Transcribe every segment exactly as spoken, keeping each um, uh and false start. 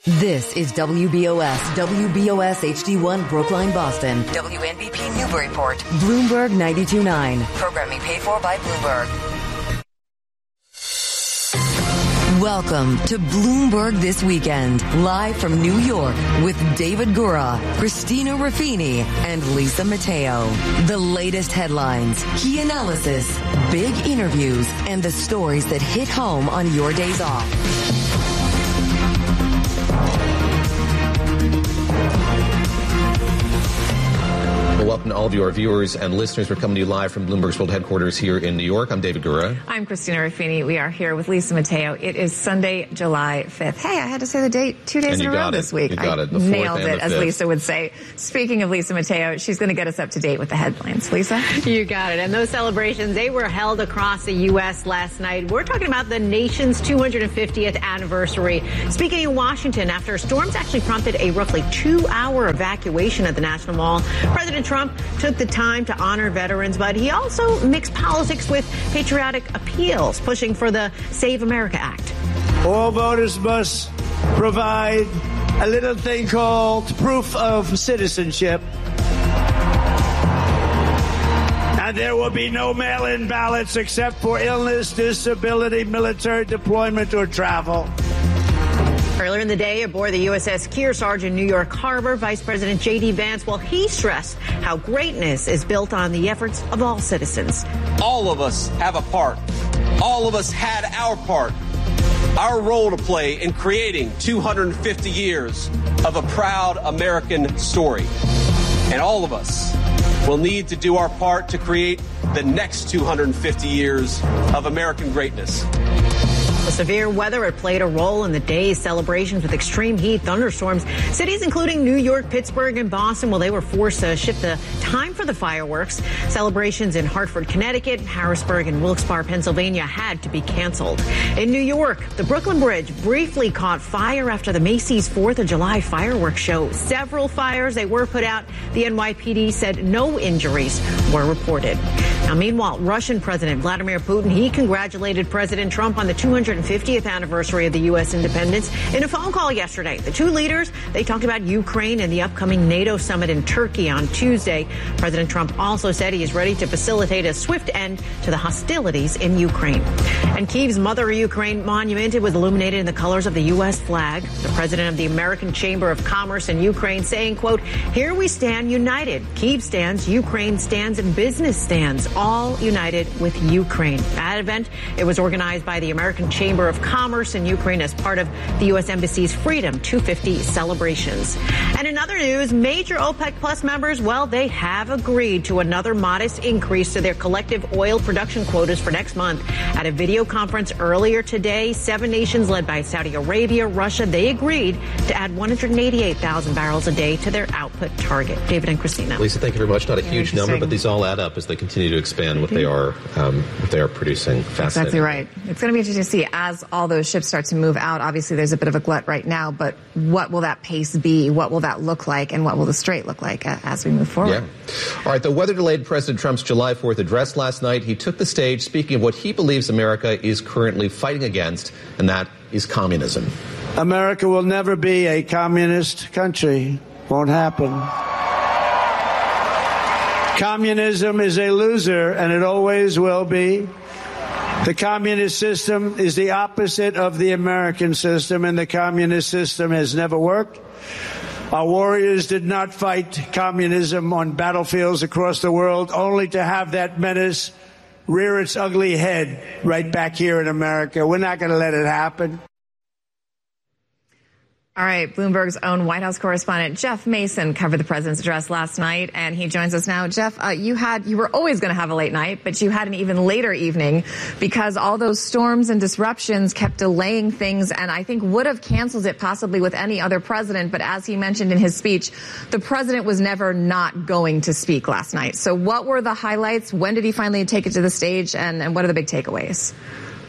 This is W B O S, W B O S H D one Brookline, Boston. W N B P Newburyport. Bloomberg ninety-two point nine. Programming paid for by Bloomberg. Welcome to Bloomberg This Weekend, live from New York with David Gura, Christina Ruffini, and Lisa Mateo. The latest headlines, key analysis, big interviews, and the stories that hit home on your days off. Well, welcome to all of you, our viewers and listeners. We're coming to you live from Bloomberg's World Headquarters here in New York. I'm David Gura. I'm Christina Ruffini. We are here with Lisa Mateo. It is Sunday, July fifth. Hey, I had to say the date two days in a row this week. You got I it. The nailed it, as Lisa would say. Speaking of Lisa Mateo, she's going to get us up to date with the headlines. Lisa? You got it. And those celebrations, they were held across the U S last night. We're talking about the nation's two hundred fiftieth anniversary. Speaking in Washington, after storms actually prompted a roughly two-hour evacuation at the National Mall, President Trump took the time to honor veterans, but he also mixed politics with patriotic appeals, pushing for the Save America Act. All voters must provide a little thing called proof of citizenship. And there will be no mail-in ballots except for illness, disability, military deployment, or travel. Earlier in the day, aboard the U S S Kearsarge in New York Harbor, Vice President J D. Vance, well, he stressed how greatness is built on the efforts of all citizens. All of us have a part. All of us had our part, our role to play in creating two hundred fifty years of a proud American story. And all of us will need to do our part to create the next two hundred fifty years of American greatness. The severe weather had played a role in the day's celebrations with extreme heat, thunderstorms. Cities including New York, Pittsburgh, and Boston, well, they were forced to shift the time for the fireworks. Celebrations in Hartford, Connecticut, Harrisburg, and Wilkes-Barre, Pennsylvania had to be canceled. In New York, the Brooklyn Bridge briefly caught fire after the Macy's fourth of July fireworks show. Several fires, they were put out. The N Y P D said no injuries were reported. Now, meanwhile, Russian President Vladimir Putin, he congratulated President Trump on the two hundred fiftieth anniversary of the U S independence. In a phone call yesterday, the two leaders, they talked about Ukraine and the upcoming NATO summit in Turkey on Tuesday. President Trump also said he is ready to facilitate a swift end to the hostilities in Ukraine. And Kyiv's Mother Ukraine monument, it was illuminated in the colors of the U S flag. The president of the American Chamber of Commerce in Ukraine saying, quote, "Here we stand united. Kyiv stands, Ukraine stands, and business stands, all united with Ukraine." That event, it was organized by the American Chamber Chamber of Commerce in Ukraine as part of the U S Embassy's Freedom two fifty celebrations. And in other news, major OPEC Plus members, well, they have agreed to another modest increase to their collective oil production quotas for next month. At a video conference earlier today, seven nations led by Saudi Arabia, Russia, they agreed to add one hundred eighty-eight thousand barrels a day to their output target. David and Christina. Lisa, thank you very much. Not a very huge number, but these all add up as they continue to expand what they are, um, what they are producing. Exactly right. It's going to be interesting to see as all those ships start to move out. Obviously, there's a bit of a glut right now, but what will that pace be? What will that look like? And what will the strait look like as we move forward? Yeah. All right. The weather delayed President Trump's July fourth address last night. He took the stage speaking of what he believes America is currently fighting against, and that is communism. America will never be a communist country. Won't happen. Communism is a loser, and it always will be. The communist system is the opposite of the American system, and the communist system has never worked. Our warriors did not fight communism on battlefields across the world, only to have that menace rear its ugly head right back here in America. We're not going to let it happen. All right, Bloomberg's own White House correspondent Jeff Mason covered the president's address last night, and he joins us now. Jeff, uh, you had you were always going to have a late night, but you had an even later evening because all those storms and disruptions kept delaying things, and I think would have canceled it possibly with any other president. But as he mentioned in his speech, the president was never not going to speak last night. So what were the highlights? When did he finally take it to the stage, and, and what are the big takeaways?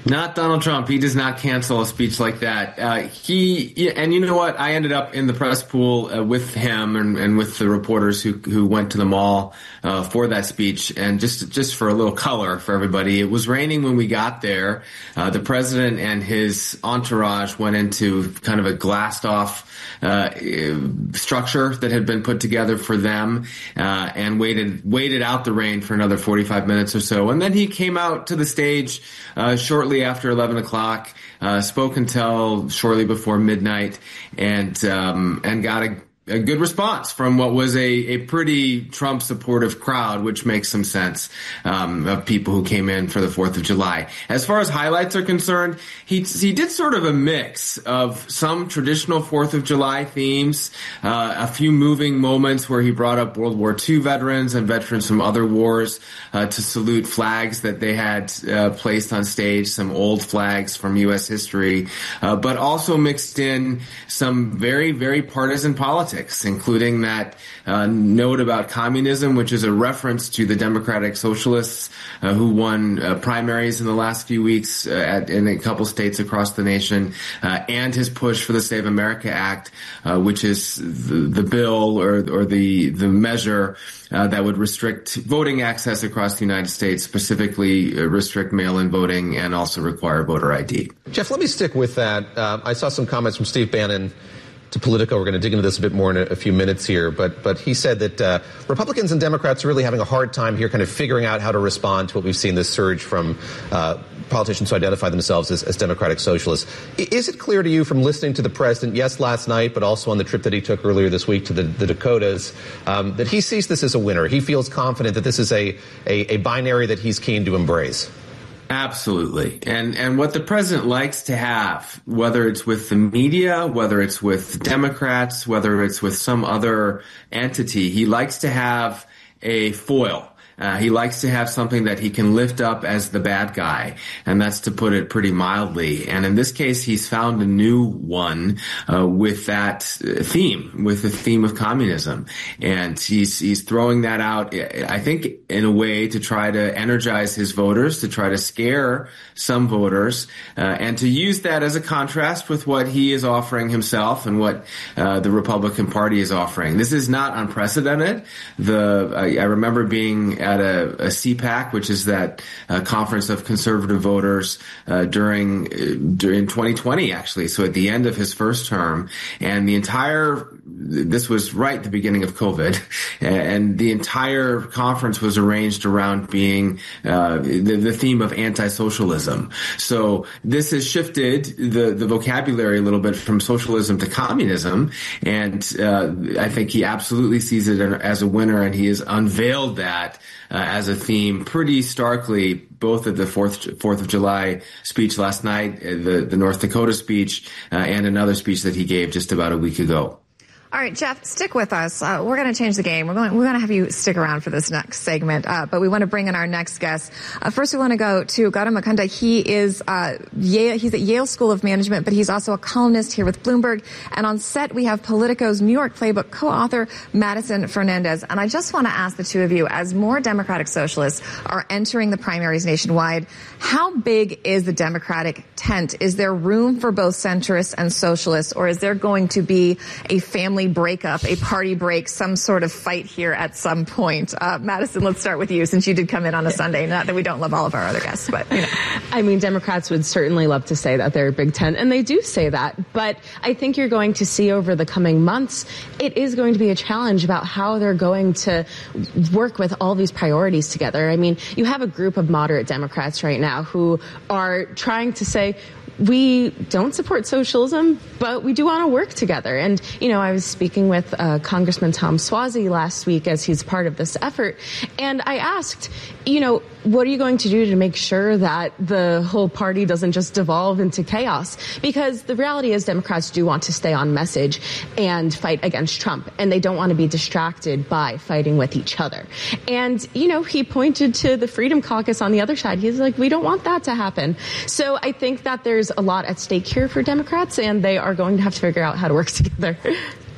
Not Donald Trump. He does not cancel a speech like that. Uh, he and you know what? I ended up in the press pool uh, with him and, and with the reporters who who went to the mall uh, for that speech. And just just for a little color for everybody, it was raining when we got there. Uh, the president and his entourage went into kind of a glassed off uh, structure that had been put together for them uh, and waited waited out the rain for another forty-five minutes or so. And then he came out to the stage uh, shortly after eleven o'clock, uh, spoke until shortly before midnight, and um, and got a, a good response from what was a, a pretty Trump supportive crowd, which makes some sense, um, of people who came in for the fourth of July. As far as highlights are concerned, he he did sort of a mix of some traditional fourth of July themes, uh, a few moving moments where he brought up World War Two veterans and veterans from other wars uh, to salute flags that they had uh, placed on stage, some old flags from U S history, uh, but also mixed in some very, very partisan politics, including that uh, note about communism, which is a reference to the Democratic Socialists uh, who won uh, primaries in the last few weeks uh, at, in a couple states across the nation, uh, and his push for the Save America Act, uh, which is the, the bill or, or the the measure uh, that would restrict voting access across the United States, specifically uh, restrict mail-in voting and also require voter I D. Jeff, let me stick with that. Uh, I saw some comments from Steve Bannon to Politico. We're going to dig into this a bit more in a, a few minutes here, but but he said that uh, Republicans and Democrats are really having a hard time here kind of figuring out how to respond to what we've seen, this surge from uh, politicians who identify themselves as, as Democratic Socialists. Is it clear to you from listening to the president, yes, last night, but also on the trip that he took earlier this week to the, the Dakotas, um, that he sees this as a winner? He feels confident that this is a, a, a binary that he's keen to embrace? Absolutely. And and what the president likes to have, whether it's with the media, whether it's with Democrats, whether it's with some other entity, he likes to have a foil. Uh, he likes to have something that he can lift up as the bad guy, and that's to put it pretty mildly. And in this case, he's found a new one uh, with that theme, with the theme of communism. And he's he's throwing that out, I think, in a way to try to energize his voters, to try to scare some voters, uh, and to use that as a contrast with what he is offering himself and what uh, the Republican Party is offering. This is not unprecedented. The I, I remember being at a, a C PAC, which is that uh, conference of conservative voters uh, during uh, during twenty twenty, actually. So at the end of his first term, and the entire this was right at the beginning of COVID, and the entire conference was arranged around being uh, the, the theme of anti-socialism. So this has shifted the the vocabulary a little bit from socialism to communism, and uh, I think he absolutely sees it as a winner, and he has unveiled that Uh, as a theme pretty starkly, both at the fourth, fourth of July speech last night, the, the North Dakota speech, uh, and another speech that he gave just about a week ago. All right, Jeff, stick with us. Uh, we're going to change the game. We're going, we're going to have you stick around for this next segment, uh, but we want to bring in our next guest. Uh, first, we want to go to Gautam Mukunda. He is uh, Yale, he's at Yale School of Management, but he's also a columnist here with Bloomberg. And on set, we have Politico's New York Playbook co-author Madison Fernandez. And I just want to ask the two of you, as more Democratic Socialists are entering the primaries nationwide, how big is the Democratic tent? Is there room for both centrists and socialists, or is there going to be a family breakup, a party break, some sort of fight here at some point? Uh, Madison, let's start with you, since you did come in on a Sunday. Not that we don't love all of our other guests, but, you know. I mean, Democrats would certainly love to say that they're a big tent, and they do say that. But I think you're going to see over the coming months, it is going to be a challenge about how they're going to work with all these priorities together. I mean, you have a group of moderate Democrats right now who are trying to say, we don't support socialism, but we do want to work together. And, you know, I was speaking with uh, Congressman Tom Suozzi last week as he's part of this effort. And I asked, you know, what are you going to do to make sure that the whole party doesn't just devolve into chaos? Because the reality is Democrats do want to stay on message and fight against Trump, and they don't want to be distracted by fighting with each other. And, you know, he pointed to the Freedom Caucus on the other side. He's like, we don't want that to happen. So I think that there's a lot at stake here for Democrats, and they are going to have to figure out how to work together.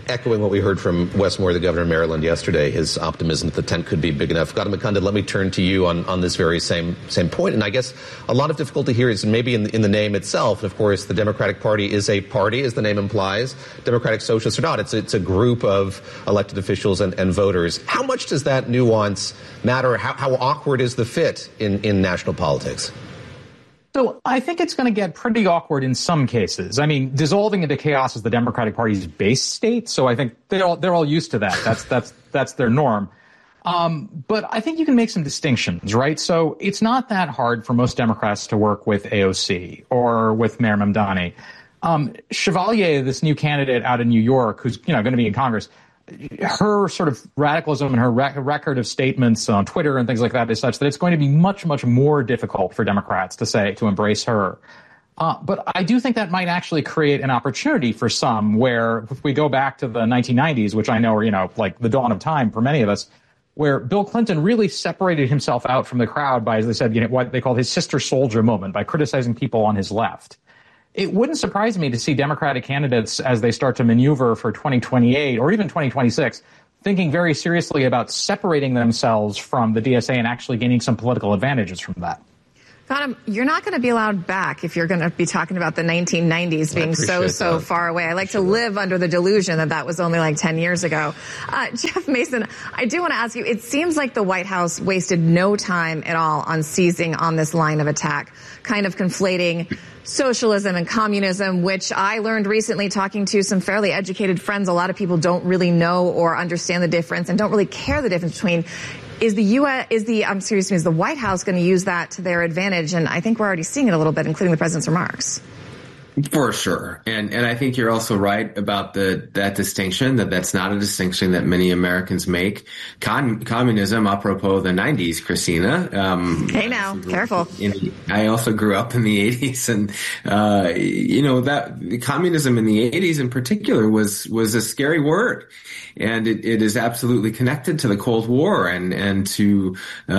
echoing what we heard from Wes Moore, the governor of Maryland, yesterday, his optimism that the tent could be big enough. Gautam Mukunda, let me turn to you on, on this very same same point. And I guess a lot of difficulty here is maybe in, in the name itself. And of course, the Democratic Party is a party, as the name implies. Democratic Socialists are not. It's, it's a group of elected officials and, and voters. How much does that nuance matter? How, how awkward is the fit in, in national politics? So I think it's going to get pretty awkward in some cases. I mean, dissolving into chaos is the Democratic Party's base state, so I think they're all, they're all used to that. That's that's that's their norm. Um, but I think you can make some distinctions, right? So it's not that hard for most Democrats to work with A O C or with Mayor Mamdani. Um, Chevalier, this new candidate out in New York, who's you know going to be in Congress, her sort of radicalism and her rec- record of statements on Twitter and things like that is such that it's going to be much, much more difficult for Democrats to say, to embrace her. Uh, but I do think that might actually create an opportunity for some where if we go back to the nineteen nineties, which I know are, you know, like the dawn of time for many of us, where Bill Clinton really separated himself out from the crowd by, as they said, you know, what they called his sister soldier moment, by criticizing people on his left. It wouldn't surprise me to see Democratic candidates, as they start to maneuver for twenty twenty-eight or even twenty twenty-six, thinking very seriously about separating themselves from the D S A and actually gaining some political advantages from that. Gautam, you're not going to be allowed back if you're going to be talking about the nineteen nineties being so, so that. far away. I like sure. to live under the delusion that that was only like ten years ago. Uh, Jeff Mason, I do want to ask you, it seems like the White House wasted no time at all on seizing on this line of attack, kind of conflating socialism and communism, which I learned recently talking to some fairly educated friends. A lot of people don't really know or understand the difference and don't really care the difference between. Is the U S, is the, I'm serious, is the White House going to use that to their advantage? And I think we're already seeing it a little bit, including the president's remarks. For sure. And and I think you're also right about the that distinction, that that's not a distinction that many Americans make. Con, communism, apropos the nineties, Christina. Um, hey now, careful. In, I also grew up in the eighties, and, uh, you know, that communism in the eighties in particular was was a scary word. And it, it is absolutely connected to the Cold War and, and to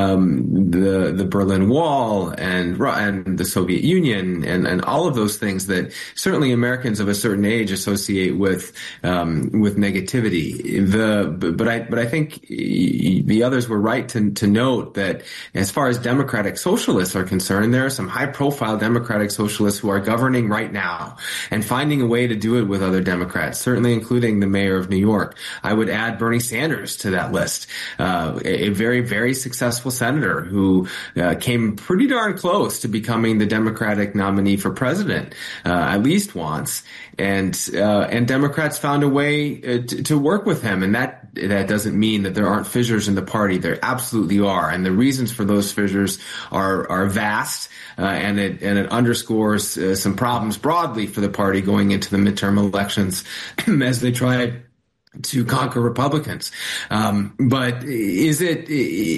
um, the the Berlin Wall and and the Soviet Union and, and all of those things that certainly Americans of a certain age associate with um, with negativity. The but I but I think the others were right to to note that as far as democratic socialists are concerned, there are some high profile democratic socialists who are governing right now and finding a way to do it with other Democrats, certainly including the mayor of New York. I would add Bernie Sanders to that list, uh, a very, very successful senator who uh, came pretty darn close to becoming the Democratic nominee for president, uh, at least once. And uh, and Democrats found a way uh, to, to work with him. And that that doesn't mean that there aren't fissures in the party. There absolutely are. And the reasons for those fissures are are vast. Uh, and it and it underscores uh, some problems broadly for the party going into the midterm elections as they try to conquer Republicans. Um, but is it,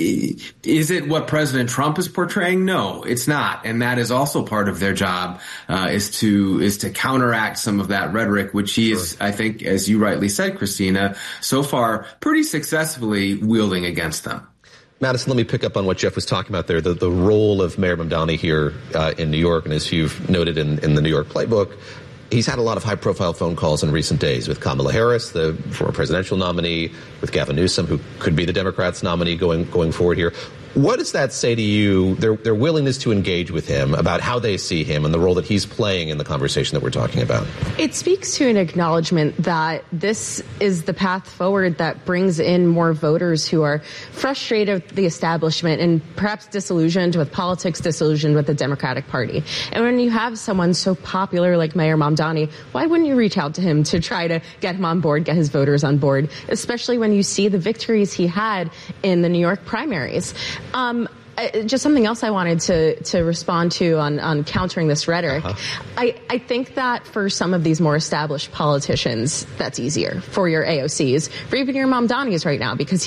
is it what President Trump is portraying? No, it's not. And that is also part of their job, uh, is to, is to counteract some of that rhetoric, which he is, I think, as you rightly said, Christina, so far pretty successfully wielding against them. Madison, let me pick up on what Jeff was talking about there, the, the role of Mayor Mamdani here uh, in New York. And as you've noted in, in the New York Playbook, he's had a lot of high-profile phone calls in recent days with Kamala Harris, the former presidential nominee, with Gavin Newsom, who could be the Democrats' nominee going going forward here. What does that say to you, their, their willingness to engage with him, about how they see him and the role that he's playing in the conversation that we're talking about? It speaks to an acknowledgement that this is the path forward that brings in more voters who are frustrated with the establishment and perhaps disillusioned with politics, disillusioned with the Democratic Party. And when you have someone so popular like Mayor Mamdani, why wouldn't you reach out to him to try to get him on board, get his voters on board, especially when you see the victories he had in the New York primaries? Um, just something else I wanted to, to respond to on, on countering this rhetoric. Uh-huh. I, I think that for some of these more established politicians, that's easier for your A O Cs, for even your Mamdani's right now, because he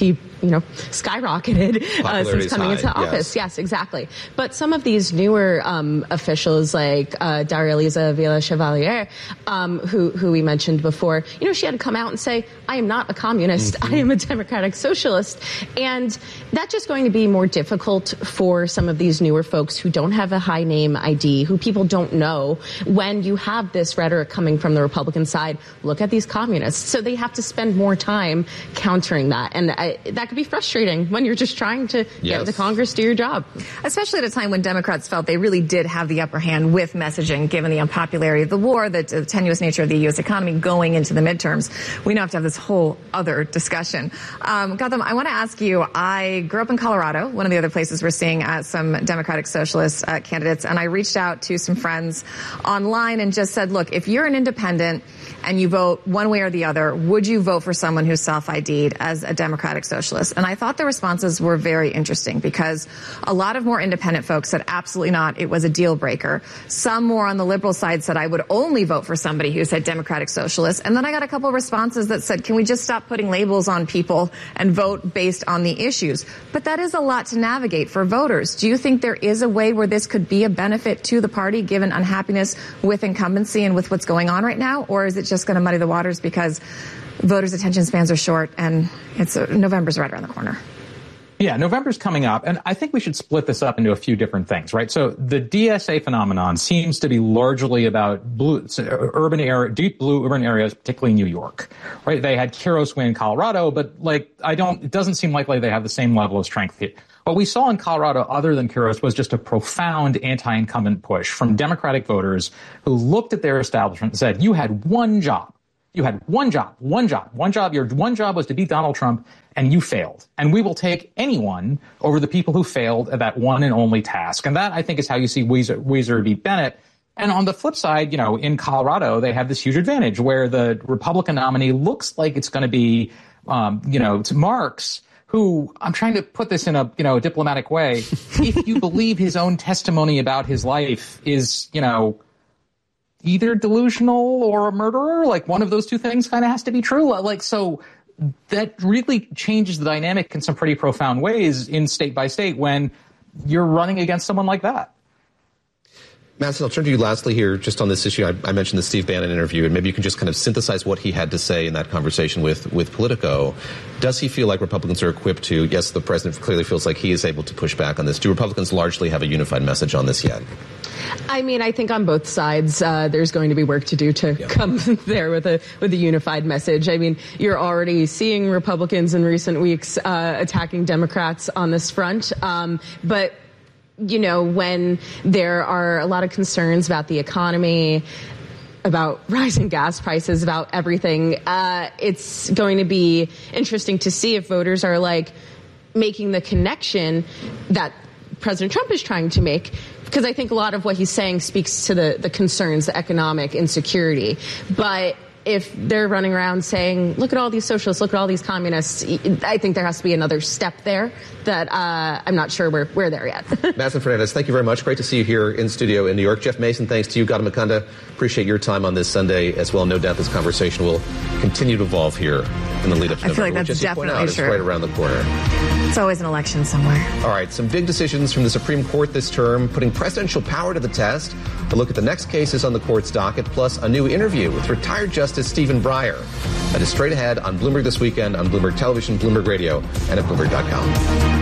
you know, skyrocketed uh, since coming high, into office. Yes. yes, exactly. But some of these newer um, officials, like uh, Daria-Liza Villa-Chevalier, um, who who we mentioned before, you know, she had to come out and say, I am not a communist. Mm-hmm. I am a democratic socialist. And that's just going to be more difficult for some of these newer folks who don't have a high name I D, who people don't know, when you have this rhetoric coming from the Republican side. Look at these communists. So they have to spend more time countering that. And I, that could be frustrating when you're just trying to yes. get the Congress do your job. Especially at a time when Democrats felt they really did have the upper hand with messaging, given the unpopularity of the war, the tenuous nature of the U S economy going into the midterms. We now have to have this whole other discussion. Um, Gautam, I want to ask you, I grew up in Colorado, one of the other places we're seeing uh, some Democratic Socialist uh, candidates, and I reached out to some friends online and just said, look, if you're an independent and you vote one way or the other, would you vote for someone who's self-I D'd as a Democratic Socialist? And I thought the responses were very interesting, because a lot of more independent folks said absolutely not, it was a deal breaker. Some more on the liberal side said I would only vote for somebody who said Democratic Socialist. And then I got a couple of responses that said, can we just stop putting labels on people and vote based on the issues? But that is a lot to navigate for voters. Do you think there is a way where this could be a benefit to the party, given unhappiness with incumbency and with what's going on right now? Or is it just going to muddy the waters because voters' attention spans are short and it's uh, November's right around the corner? Yeah, November's coming up, and I think we should split this up into a few different things, right? So the D S A phenomenon seems to be largely about blue, urban area, deep blue urban areas, particularly New York, right? They had Kiros win in Colorado, but like, I don't, it doesn't seem likely they have the same level of strength here. What we saw in Colorado, other than Kiros, was just a profound anti-incumbent push from Democratic voters who looked at their establishment and said, you had one job. You had one job, one job, one job. Your one job was to beat Donald Trump, and you failed. And we will take anyone over the people who failed at that one and only task. And that, I think, is how you see Weiser, Weiser beat Bennett. And on the flip side, you know, in Colorado, they have this huge advantage where the Republican nominee looks like it's going to be, um, you know, to Marks, who, I'm trying to put this in a, you know, diplomatic way. If you believe his own testimony about his life is, you know, either delusional or a murderer, like one of those two things kind of has to be true. Like, so that really changes the dynamic in some pretty profound ways in state by state when you're running against someone like that. Madison, I'll turn to you lastly here just on this issue. I, I mentioned the Steve Bannon interview, and maybe you can just kind of synthesize what he had to say in that conversation with, with Politico. Does he feel like Republicans are equipped to, yes, the president clearly feels like he is able to push back on this. Do Republicans largely have a unified message on this yet? I mean, I think on both sides, uh, there's going to be work to do to yeah. come there with a with a unified message. I mean, you're already seeing Republicans in recent weeks uh, attacking Democrats on this front, um, but you know, when there are a lot of concerns about the economy, about rising gas prices, about everything, uh, it's going to be interesting to see if voters are like making the connection that President Trump is trying to make. Because I think a lot of what he's saying speaks to the, the concerns, the economic insecurity. But if they're running around saying, look at all these socialists, look at all these communists, I think there has to be another step there that uh, I'm not sure we're, we're there yet. Madison Fernandez, thank you very much. Great to see you here in studio in New York. Jeff Mason, thanks to you. Gautam Mukunda, appreciate your time on this Sunday as well. No doubt this conversation will continue to evolve here in the lead up to I November. feel like that's Which, definitely out, true. It's right around the corner. It's always an election somewhere. All right, some big decisions from the Supreme Court this term, putting presidential power to the test. A look at the next cases on the court's docket, plus a new interview with retired Justice Stephen Breyer. That is straight ahead on Bloomberg This Weekend, on Bloomberg Television, Bloomberg Radio, and at Bloomberg dot com.